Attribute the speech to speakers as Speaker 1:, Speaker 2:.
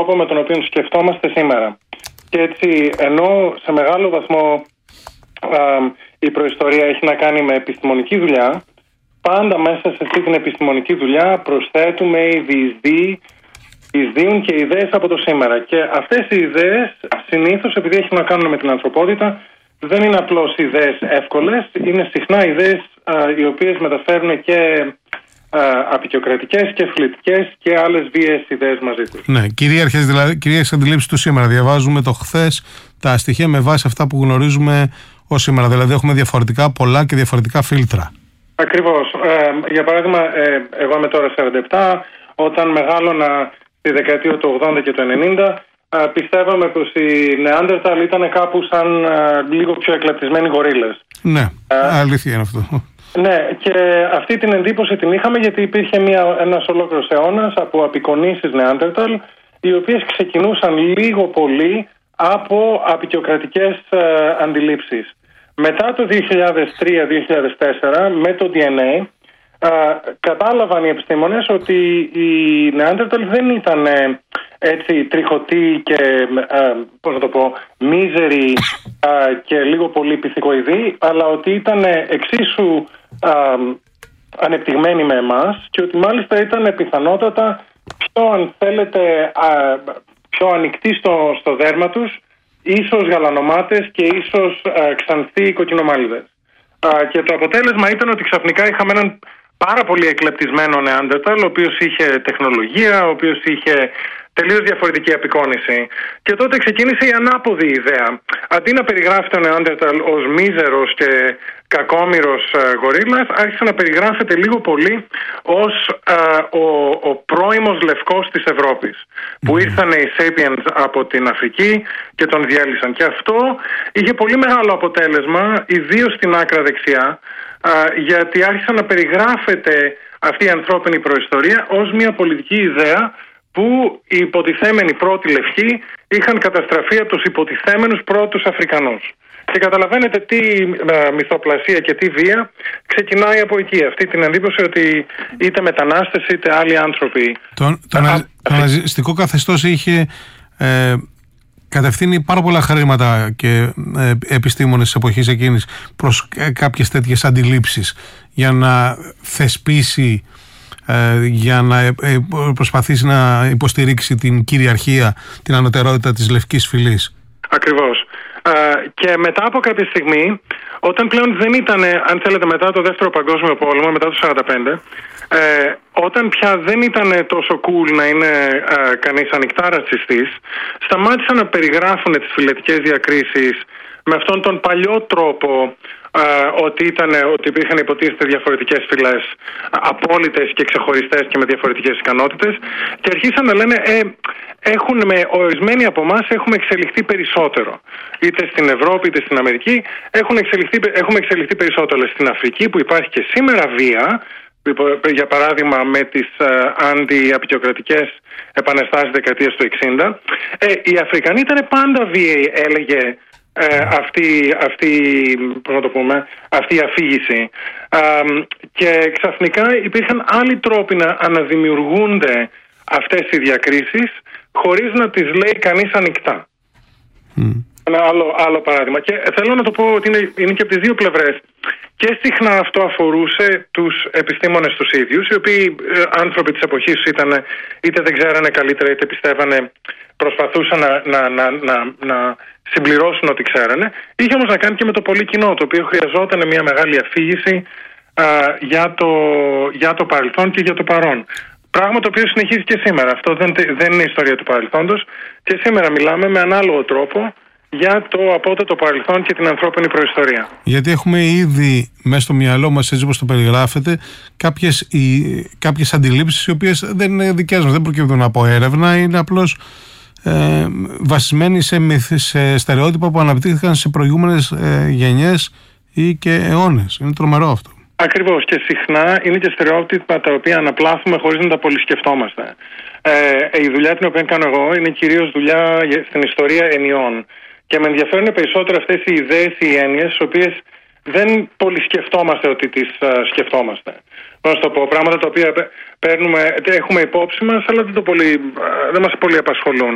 Speaker 1: τρόπο με τον οποίο σκεφτόμαστε σήμερα. Και έτσι, ενώ σε μεγάλο βαθμό η προϊστορία έχει να κάνει με επιστημονική δουλειά, πάντα μέσα σε αυτή την επιστημονική δουλειά προσθέτουμε διεισδύουν και ιδέες από το σήμερα. Και αυτές οι ιδέες συνήθως, επειδή έχουν να κάνουν με την ανθρωπότητα, δεν είναι απλώς ιδέες εύκολες, είναι συχνά ιδέες οι οποίες μεταφέρουν και απεικιοκρατικές και φιλετικές και άλλες βίαιες ιδέες μαζί τους.
Speaker 2: Ναι, κυρίαρχες αντιλήψεις του σήμερα. Διαβάζουμε το χθες τα στοιχεία με βάση αυτά που γνωρίζουμε ως σήμερα. Δηλαδή έχουμε διαφορετικά πολλά και διαφορετικά φίλτρα.
Speaker 1: Ακριβώς. Για παράδειγμα, εγώ είμαι τώρα 47. Όταν μεγάλωνα στη δεκαετία του 80 και του 90, πιστεύαμε πως οι Νεάντερταλ ήταν κάπου σαν λίγο πιο εκλεπτισμένοι γορίλες.
Speaker 2: Ναι, αλήθεια είναι αυτό.
Speaker 1: Ναι, και αυτή την εντύπωση την είχαμε γιατί υπήρχε ένας ολόκληρος αιώνας από απεικονίσεις Νεάντερταλ, οι οποίες ξεκινούσαν λίγο πολύ από απεικιοκρατικές αντιλήψεις. Μετά το 2003-2004, με το DNA, κατάλαβαν οι επιστήμονες ότι οι Νεάντερταλ δεν ήταν έτσι τριχωτοί και μίζεροι και λίγο πολύ πυθικοειδοί, αλλά ότι ήταν εξίσου ανεπτυγμένοι με εμάς και ότι μάλιστα ήταν πιθανότατα πιο, αν θέλετε, πιο ανοιχτοί στο δέρμα τους, ίσως γαλανομάτες και ίσως ξανθοί κοκκινομάλιδες. Και το αποτέλεσμα ήταν ότι ξαφνικά είχαμε έναν πάρα πολύ εκλεπτισμένο Νεάντερταλ, ο οποίος είχε τεχνολογία, ο οποίος είχε τελείως διαφορετική απεικόνιση. Και τότε ξεκίνησε η ανάποδη ιδέα. Αντί να περιγράφεται ο Νεάντερταλ ως μίζερος και κακόμοιρος γορίλας, άρχισε να περιγράφεται λίγο πολύ ως ο πρώιμος λευκός της Ευρώπης. Που ήρθαν οι Sapiens από την Αφρική και τον διέλυσαν. Και αυτό είχε πολύ μεγάλο αποτέλεσμα, ιδίως στην άκρα δεξιά, γιατί άρχισε να περιγράφεται αυτή η ανθρώπινη προϊστορία ως μια πολιτική ιδέα που οι υποτιθέμενοι πρώτοι λευκοί είχαν καταστραφεί από τους υποτιθέμενους πρώτους Αφρικανούς. Και καταλαβαίνετε τι μυθοπλασία και τι βία ξεκινάει από εκεί. Αυτή την εντύπωση ότι είτε μετανάστες είτε άλλοι άνθρωποι.
Speaker 2: Το ναζιστικό καθεστώς είχε κατευθύνει πάρα πολλά χρήματα και επιστήμονες της εποχής εκείνης προς κάποιες τέτοιες αντιλήψεις για να θεσπίσει, για να προσπαθήσει να υποστηρίξει την κυριαρχία, την ανωτερότητα της λευκής φυλής.
Speaker 1: Ακριβώς. Και μετά από κάποια στιγμή, όταν πλέον δεν ήταν, αν θέλετε, μετά το Δεύτερο Παγκόσμιο Πόλεμο, μετά το 1945, όταν πια δεν ήταν τόσο cool να είναι κανείς ανοιχτά ρατσιστής, σταμάτησαν να περιγράφουν τις φυλετικές διακρίσεις με αυτόν τον παλιό τρόπο, ότι υπήρχαν υποτίθεται διαφορετικές φυλές, απόλυτες και ξεχωριστές και με διαφορετικές ικανότητες, και αρχίσαν να λένε ορισμένοι από εμάς έχουμε εξελιχθεί περισσότερο. Είτε στην Ευρώπη είτε στην Αμερική έχουμε εξελιχθεί περισσότερο. Στην Αφρική, που υπάρχει και σήμερα βία, για παράδειγμα με τις αντιαπεικιοκρατικές επαναισθάσεις δεκαετίας του 60, οι Αφρικανοί ήταν πάντα βίαιοι, έλεγε αυτή η αφήγηση. Και ξαφνικά υπήρχαν άλλοι τρόποι να αναδημιουργούνται αυτές οι διακρίσεις χωρίς να τις λέει κανείς ανοιχτά. Ένα άλλο παράδειγμα. Και θέλω να το πω ότι είναι και από τις δύο πλευρές. Και συχνά αυτό αφορούσε τους επιστήμονες τους ίδιους, οι οποίοι άνθρωποι της εποχής είτε δεν ξέρανε καλύτερα, είτε πιστεύανε, προσπαθούσαν να συμπληρώσουν ό,τι ξέρανε. Είχε όμως να κάνει και με το πολύ κοινό, το οποίο χρειαζόταν μια μεγάλη αφήγηση για το παρελθόν και για το παρόν. Πράγμα το οποίο συνεχίζει και σήμερα. Αυτό δεν είναι ιστορία του παρελθόντος, και σήμερα μιλάμε με ανάλογο τρόπο για το απότατο παρελθόν και την ανθρώπινη προϊστορία.
Speaker 2: Γιατί έχουμε ήδη μέσα στο μυαλό μας, έτσι όπως το περιγράφεται, κάποιες αντιλήψεις οι οποίες δεν είναι δικές μας, δεν προκύπτουν από έρευνα, είναι απλώς βασισμένοι σε στερεότυπα που αναπτύχθηκαν σε προηγούμενες γενιές ή και αιώνες. Είναι τρομερό αυτό.
Speaker 1: Ακριβώς, και συχνά είναι και στερεότυπα τα οποία αναπλάθουμε χωρίς να τα πολυσκεφτόμαστε. Η δουλειά την οποία κάνω εγώ είναι κυρίως δουλειά στην ιστορία ενιών. Και με ενδιαφέρουν περισσότερο αυτές οι ιδέες, οι έννοιες, τις οποίες δεν πολυσκεφτόμαστε ότι τις σκεφτόμαστε. Πώς να το πω, πράγματα τα οποία έχουμε υπόψη μας, αλλά δεν μας πολύ απασχολούν.